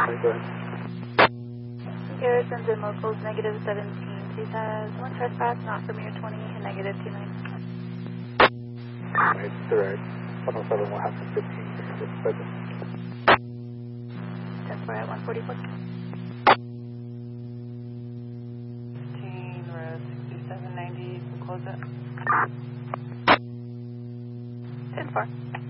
Go ahead. Garrison's in locals, negative 17. Please has one trespass, not from your 20, and negative 29. It's direct. 107 will have 15. 10-4 at 144. 15, road 6790, close it. 10-4.